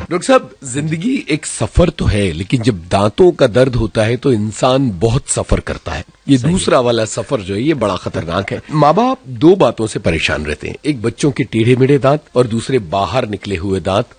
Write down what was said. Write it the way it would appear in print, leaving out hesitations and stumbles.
Doctor साहब, जिंदगी एक सफर तो है, लेकिन जब दांतों का दर्द होता है तो इंसान बहुत सफर करता है। ये दूसरा वाला सफर जो है ये बड़ा खतरनाक है। माँ बाप दो बातों से परेशान रहते हैं, एक बच्चों के टेढ़े मेढ़े दांत और दूसरे बाहर निकले हुए दांत